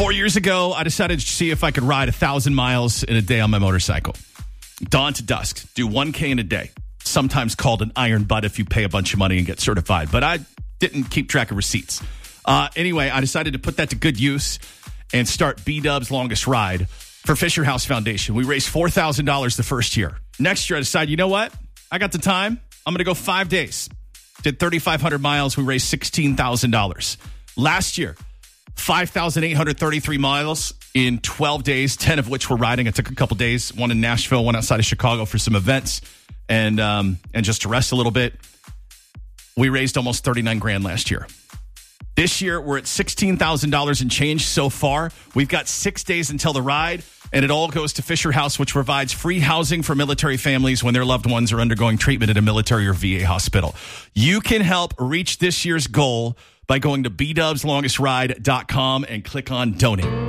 4 years ago, I decided to see if I could ride 1,000 miles in a day on my motorcycle. Dawn to dusk. Do 1K in a day. Sometimes called an iron butt if you pay a bunch of money and get certified. But I didn't keep track of receipts. Anyway, I decided to put that to good use and start B-Dub's Longest Ride for Fisher House Foundation. We raised $4,000 the first year. Next year, I decided, you know what? I got the time. I'm going to go 5 days. Did 3,500 miles. We raised $16,000. Last year, 5,833 miles in 12 days, 10 of which were riding. It took a couple days, one in Nashville, one outside of Chicago for some events and just to rest a little bit. We raised almost $39,000 last year. This year, we're at $16,000 and change so far. We've got 6 days until the ride, and it all goes to Fisher House, which provides free housing for military families when their loved ones are undergoing treatment at a military or VA hospital. You can help reach this year's goal by going to bdubslongestride.com and click on donate.